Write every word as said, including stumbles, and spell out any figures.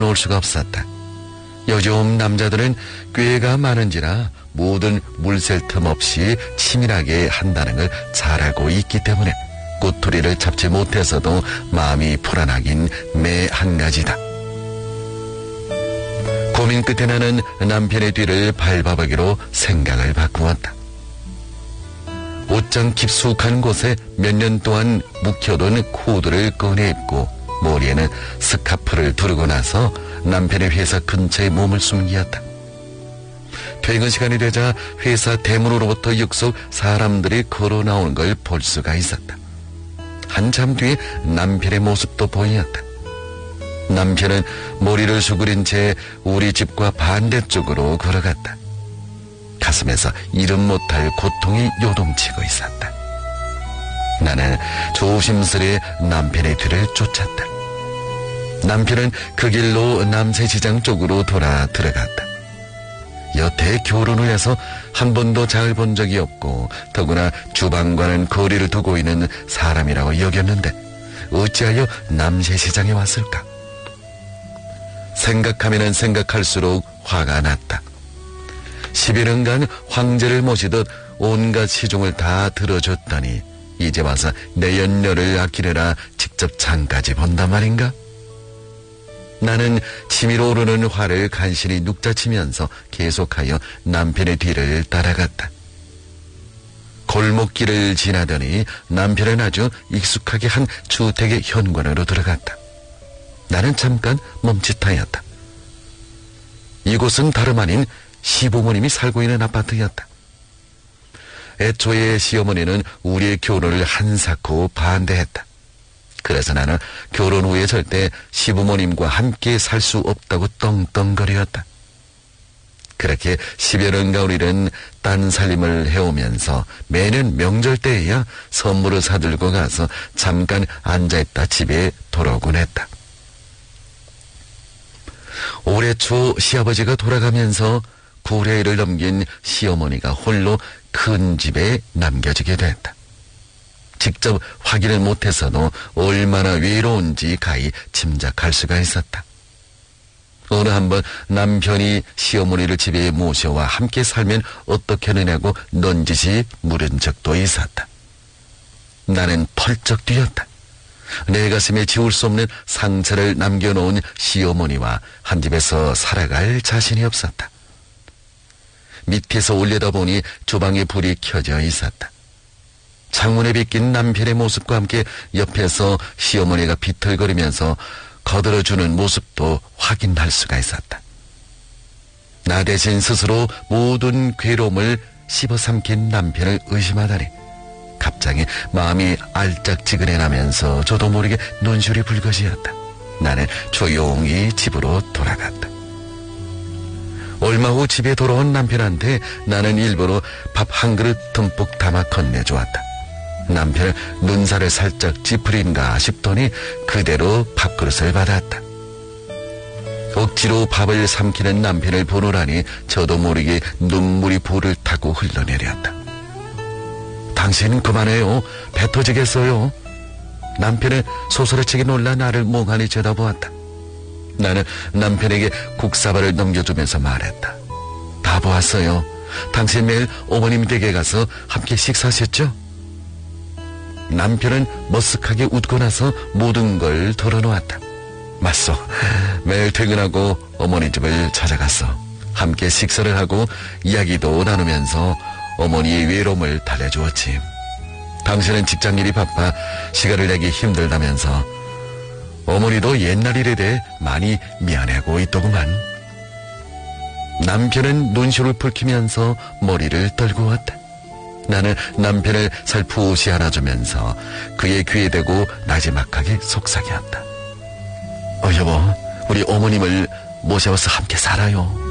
놓을 수가 없었다. 요즘 남자들은 꾀가 많은지라 모든 물샐 틈 없이 치밀하게 한다는 걸 잘 알고 있기 때문에 꼬투리를 잡지 못해서도 마음이 불안하긴 매 한 가지다. 고민 끝에 나는 남편의 뒤를 밟아보기로 생각을 바꾸었다. 옷장 깊숙한 곳에 몇 년 동안 묵혀둔 코드를 꺼내 입고 머리에는 스카프를 두르고 나서 남편의 회사 근처에 몸을 숨기었다. 퇴근 시간이 되자 회사 대문으로부터 육속 사람들이 걸어 나오는 걸 볼 수가 있었다. 한참 뒤에 남편의 모습도 보였다. 남편은 머리를 수그린 채 우리 집과 반대쪽으로 걸어갔다. 가슴에서 이름 못할 고통이 요동치고 있었다. 나는 조심스레 남편의 뒤를 쫓았다. 남편은 그 길로 남세시장 쪽으로 돌아 들어갔다. 여태 결혼을 해서 한 번도 장을 본 적이 없고 더구나 주방과는 거리를 두고 있는 사람이라고 여겼는데 어찌하여 남세시장에 왔을까? 생각하면 생각할수록 화가 났다. 십여 년간 황제를 모시듯 온갖 시중을 다 들어줬더니 이제 와서 내 연녀를 아끼느라 직접 장까지 본단 말인가? 나는 치밀어 오르는 화를 간신히 눅자치면서 계속하여 남편의 뒤를 따라갔다. 골목길을 지나더니 남편은 아주 익숙하게 한 주택의 현관으로 들어갔다. 나는 잠깐 멈칫하였다. 이곳은 다름 아닌 시부모님이 살고 있는 아파트였다. 애초에 시어머니는 우리의 결혼을 한사코 반대했다. 그래서 나는 결혼 후에 절대 시부모님과 함께 살 수 없다고 떵떵거렸다. 그렇게 십여 년간 우리는 딴 살림을 해오면서 매년 명절 때에야 선물을 사들고 가서 잠깐 앉아있다 집에 돌아오곤 했다. 올해 초 시아버지가 돌아가면서 구례를 넘긴 시어머니가 홀로 큰 집에 남겨지게 됐다. 직접 확인을 못해서도 얼마나 외로운지 가히 짐작할 수가 있었다. 어느 한번 남편이 시어머니를 집에 모셔와 함께 살면 어떻게 하느냐고 넌지시 물은 적도 있었다. 나는 펄쩍 뛰었다. 내 가슴에 지울 수 없는 상처를 남겨놓은 시어머니와 한 집에서 살아갈 자신이 없었다. 밑에서 올려다보니 주방에 불이 켜져 있었다. 창문에 비낀 남편의 모습과 함께 옆에서 시어머니가 비틀거리면서 거들어주는 모습도 확인할 수가 있었다. 나 대신 스스로 모든 괴로움을 씹어삼킨 남편을 의심하다니 갑자기 마음이 알짝지근해 나면서 저도 모르게 눈시울이 붉어지었다. 나는 조용히 집으로 돌아갔다. 얼마 후 집에 돌아온 남편한테 나는 일부러 밥 한 그릇 듬뿍 담아 건네주었다. 남편은 눈살을 살짝 찌푸린가 싶더니 그대로 밥그릇을 받았다. 억지로 밥을 삼키는 남편을 보노라니 저도 모르게 눈물이 볼을 타고 흘러내렸다. 당신은 그만해요. 배 터지겠어요. 남편은 소스라치게 놀라 나를 멍하니 쳐다보았다. 나는 남편에게 국사발을 넘겨주면서 말했다. 다 보았어요. 당신 매일 어머님 댁에 가서 함께 식사하셨죠? 남편은 머쓱하게 웃고 나서 모든 걸 털어놓았다. 맞소. 매일 퇴근하고 어머니 집을 찾아갔어. 함께 식사를 하고 이야기도 나누면서 어머니의 외로움을 달래주었지. 당신은 직장일이 바빠 시간을 내기 힘들다면서 어머니도 옛날 일에 대해 많이 미안해하고 있더구만. 남편은 눈시울을 붉히면서 머리를 떨고 왔다. 나는 남편을 살포시 안아주면서 그의 귀에 대고 나지막하게 속삭였다. 어 여보, 우리 어머님을 모셔와서 함께 살아요.